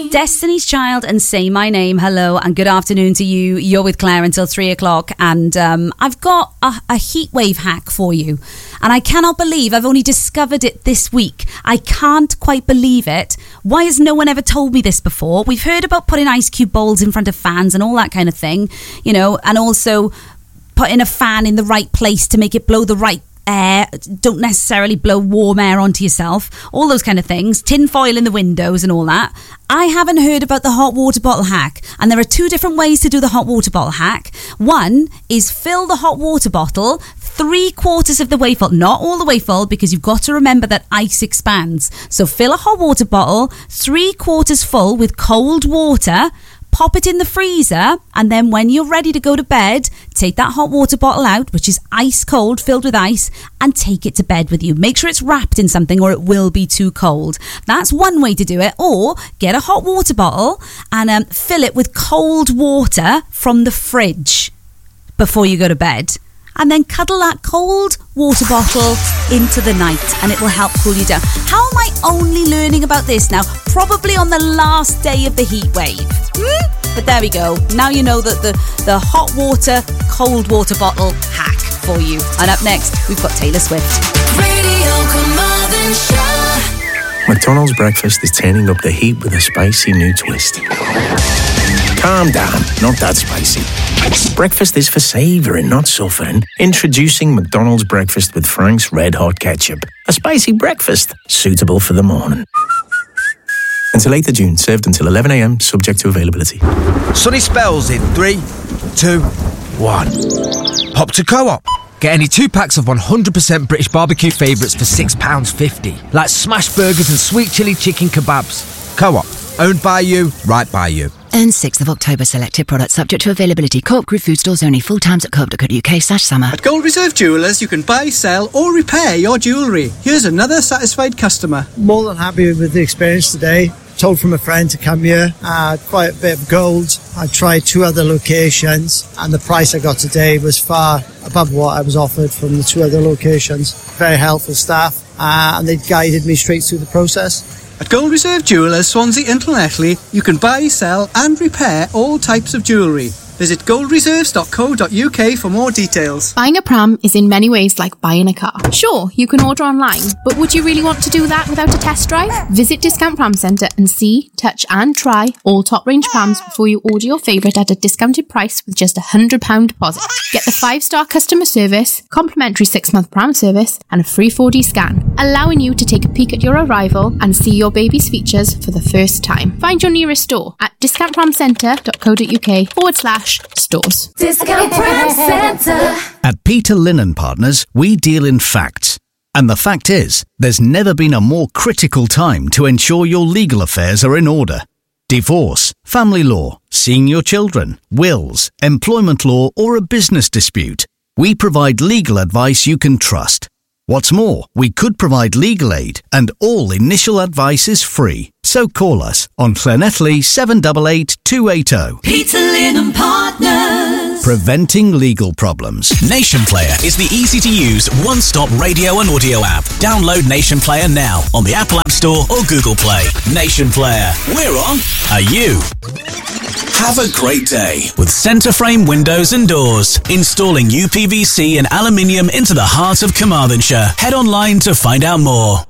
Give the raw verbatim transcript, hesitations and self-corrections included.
Destiny's Child and Say My Name. Hello and good afternoon to you. You're with Claire until three o'clock, and um, I've got a, a heat wave hack for you. And I cannot believe I've only discovered it this week. I can't quite believe it. Why has no one ever told me this before? We've heard about putting ice cube bowls in front of fans and all that kind of thing, you know, and also putting a fan in the right place to make it blow the right air. Don't necessarily blow warm air onto yourself. All those kind of things. Tin foil in the windows and all that. I haven't heard about the hot water bottle hack. And there are two different ways to do the hot water bottle hack. One is fill the hot water bottle three quarters of the way full. Not all the way full, because you've got to remember that ice expands. So fill a hot water bottle three quarters full with cold water. Pop it in the freezer, and then when you're ready to go to bed, take that hot water bottle out, which is ice cold, filled with ice, and take it to bed with you. Make sure it's wrapped in something or it will be too cold. That's one way to do it. Or get a hot water bottle and um, fill it with cold water from the fridge before you go to bed. And then cuddle that cold water bottle into the night, and it will help cool you down. How am I only learning about this now? Probably on the last day of the heat wave. Hmm? But there we go. Now you know that the, the hot water, cold water bottle hack for you. And up next, we've got Taylor Swift. Radio Carmarthenshire. McDonald's breakfast is turning up the heat with a spicy new twist. Calm down, not that spicy. Breakfast is for savouring, not suffering. Introducing McDonald's breakfast with Frank's Red Hot Ketchup. A spicy breakfast, suitable for the morning. Until eighth of June, served until eleven a.m, subject to availability. Sunny spells in three, two, one. Hop to Co-op. Get any two packs of one hundred percent British barbecue favourites for six pounds fifty. Like smash burgers and sweet chilli chicken kebabs. Co-op. Owned by you, right by you. Earn sixth of October selected products subject to availability. Co-op Group food stores only. Full times at co-op dot co dot uk slash summer. At Gold Reserve Jewellers, you can buy, sell or repair your jewellery. Here's another satisfied customer. More than happy with the experience today. Told from a friend to come here. I had quite a bit of gold. I tried two other locations, and the price I got today was far above what I was offered from the two other locations. Very helpful staff, uh, and they guided me straight through the process. At Gold Reserve Jewellers, Swansea and Llanelli, you can buy, sell and repair all types of jewellery. Visit gold reserves dot co dot uk for more details. Buying a pram is in many ways like buying a car. Sure, you can order online, but would you really want to do that without a test drive? Visit Discount Pram Centre and see, touch and try all top range prams before you order your favourite at a discounted price with just a one hundred pounds deposit. Get the five star customer service, complimentary six month pram service and a free four D scan, allowing you to take a peek at your arrival and see your baby's features for the first time. Find your nearest store at discount pram centre dot co dot uk forward slash stores. Discount Pram Centre. At Peter Linen Partners, we deal in facts. And the fact is, there's never been a more critical time to ensure your legal affairs are in order. Divorce, family law, seeing your children, wills, employment law, or a business dispute. We provide legal advice you can trust. What's more, we could provide legal aid, and all initial advice is free. So call us on Llanelli seven eight eight, two eight zero. Peter Linen Partners. Preventing legal problems. Nation Player is the easy-to-use one-stop radio and audio app. Download Nation Player now on the Apple App Store or Google Play. Nation Player. We're on. Are you? Have a great day with Centre Frame Windows and Doors. Installing U P V C and aluminium into the heart of Carmarthenshire. Head online to find out more.